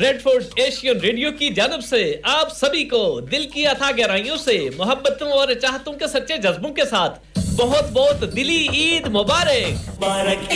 Redford Asian radio की जानब से आप सभी को दिल की अथाह गहराइयों से मोहब्बतों और चाहतों के सच्चे जज्बों के साथ बहुत बहुत दिली ईद मुबारक।